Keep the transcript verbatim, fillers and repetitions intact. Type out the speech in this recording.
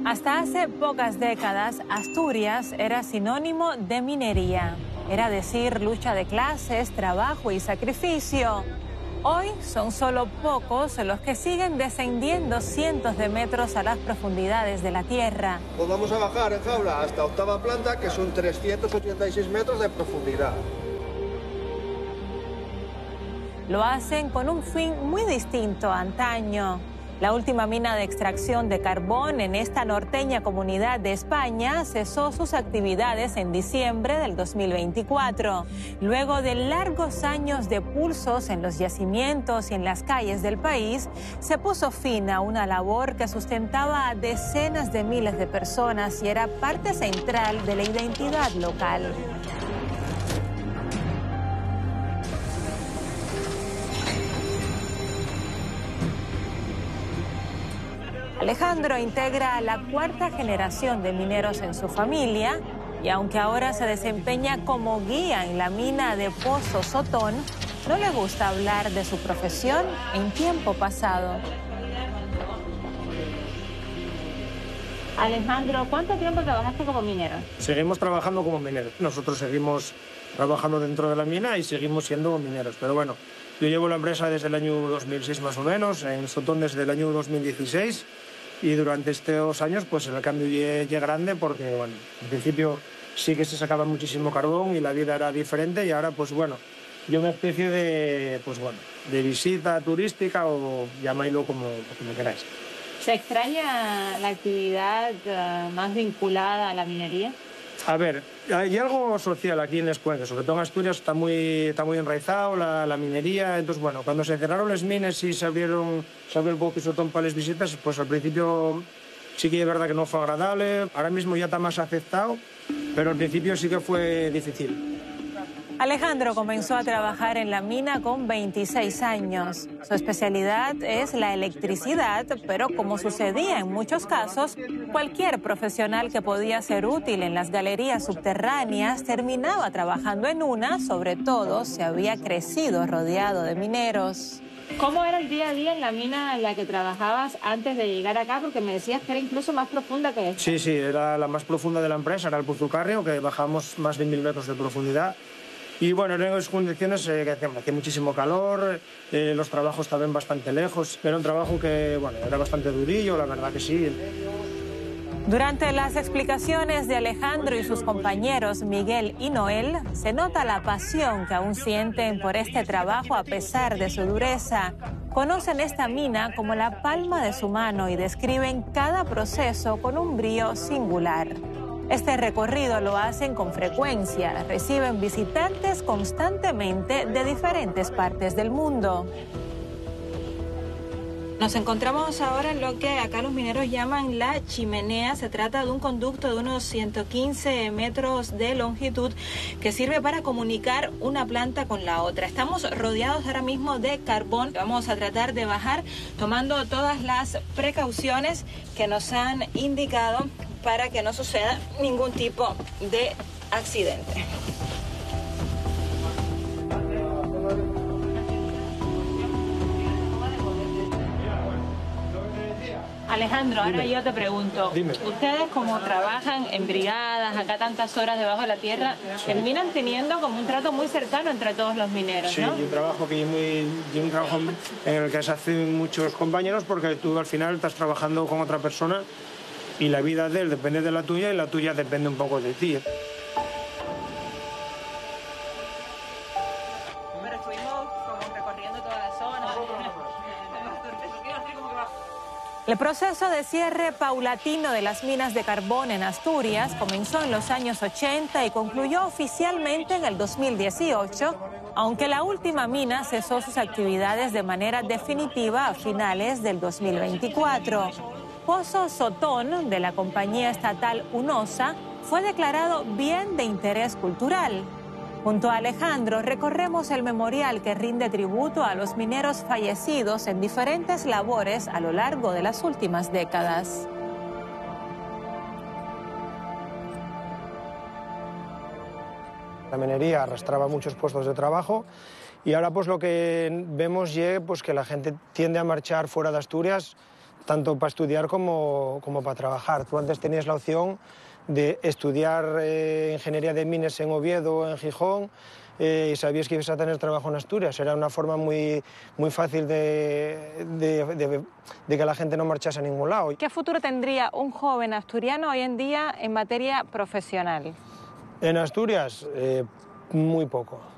Hasta hace pocas décadas, Asturias era sinónimo de minería. Era decir, lucha de clases, trabajo y sacrificio. Hoy son solo pocos los que siguen descendiendo cientos de metros a las profundidades de la tierra. Pues vamos a bajar en jaula hasta octava planta, que son trescientos ochenta y seis metros de profundidad. Lo hacen con un fin muy distinto a antaño. La última mina de extracción de carbón en esta norteña comunidad de España cesó sus actividades en diciembre del dos mil veinticuatro. Luego de largos años de pulsos en los yacimientos y en las calles del país, se puso fin a una labor que sustentaba a decenas de miles de personas y era parte central de la identidad local. Alejandro integra la cuarta generación de mineros en su familia y aunque ahora se desempeña como guía en la mina de Pozo Sotón, no le gusta hablar de su profesión en tiempo pasado. Alejandro, ¿cuánto tiempo trabajaste como minero? Seguimos trabajando como mineros. Nosotros seguimos trabajando dentro de la mina y seguimos siendo mineros. Pero bueno, yo llevo la empresa desde el año dos mil seis más o menos, en Sotón desde el año dos mil dieciséis. Y durante estos años pues el cambio es grande porque, bueno, en principio sí que se sacaba muchísimo carbón y la vida era diferente y ahora, pues bueno, yo una especie de, pues bueno, de visita turística o llamadlo como, como queráis. ¿Se extraña la actividad uh, más vinculada a la minería? A ver, hay algo social aquí en Escuenca, sobre todo en Asturias está muy, está muy enraizado la, la minería, entonces bueno, cuando se cerraron las minas y se abrieron, se abrió el Pozo Sotón para las visitas, pues al principio sí que es verdad que no fue agradable, ahora mismo ya está más aceptado, pero al principio sí que fue difícil. Alejandro comenzó a trabajar en la mina con veintiséis años. Su especialidad es la electricidad, pero como sucedía en muchos casos, cualquier profesional que podía ser útil en las galerías subterráneas terminaba trabajando en una, sobre todo si había crecido rodeado de mineros. ¿Cómo era el día a día en la mina en la que trabajabas antes de llegar acá? Porque me decías que era incluso más profunda que esta. Sí, sí, era la más profunda de la empresa, era el Puzucarrio, que bajamos más de mil metros de profundidad. Y bueno, en esas condiciones eh, que hacía, hacía muchísimo calor, eh, los trabajos estaban bastante lejos. Era un trabajo que, bueno, era bastante durillo, la verdad que sí. Durante las explicaciones de Alejandro y sus compañeros Miguel y Noel, se nota la pasión que aún sienten por este trabajo a pesar de su dureza. Conocen esta mina como la palma de su mano y describen cada proceso con un brío singular. Este recorrido lo hacen con frecuencia, reciben visitantes constantemente de diferentes partes del mundo. Nos encontramos ahora en lo que acá los mineros llaman la chimenea. Se trata de un conducto de unos ciento quince metros de longitud que sirve para comunicar una planta con la otra. Estamos rodeados ahora mismo de carbón. Vamos a tratar de bajar tomando todas las precauciones que nos han indicado para que no suceda ningún tipo de accidente. Alejandro, ahora Dime. yo te pregunto, Dime. ustedes como trabajan en brigadas, acá tantas horas debajo de la tierra, terminan teniendo como un trato muy cercano entre todos los mineros, Sí, ¿no? y un trabajo que muy, y un trabajo en el que se hacen muchos compañeros porque tú al final estás trabajando con otra persona y la vida de él depende de la tuya y la tuya depende un poco de ti. Pero estuvimos como recorriendo toda la zona. El proceso de cierre paulatino de las minas de carbón en Asturias comenzó en los años ochenta y concluyó oficialmente en el dos mil dieciocho, aunque la última mina cesó sus actividades de manera definitiva a finales del dos mil veinticuatro. Pozo Sotón, de la compañía estatal UNOSA, fue declarado bien de interés cultural. Junto a Alejandro recorremos el memorial que rinde tributo a los mineros fallecidos en diferentes labores a lo largo de las últimas décadas. La minería arrastraba muchos puestos de trabajo y ahora pues lo que vemos es pues, que la gente tiende a marchar fuera de Asturias tanto para estudiar como, como para trabajar. Tú antes tenías la opción de estudiar eh, ingeniería de minas en Oviedo o en Gijón eh, y sabías que ibas a tener trabajo en Asturias. Era una forma muy, muy fácil de, de, de, de que la gente no marchase a ningún lado. ¿Qué futuro tendría un joven asturiano hoy en día en materia profesional? En Asturias, eh, muy poco.